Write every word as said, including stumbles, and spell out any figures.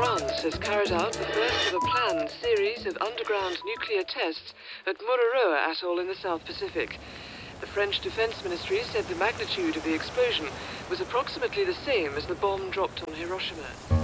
France has carried out the first of a planned series of underground nuclear tests at Mururoa Atoll in the South Pacific. The French Defense Ministry said the magnitude of the explosion was approximately the same as the bomb dropped on Hiroshima.